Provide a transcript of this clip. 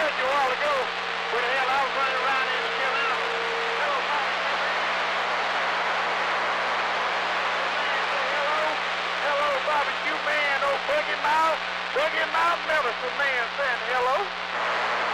told you a while ago where the hell I was running around in the Carolina. Hello, Bobby. Hello. Hello, Bobby. You man, old Boogie Mouth. Boogie Mouth Medicine Man saying hello.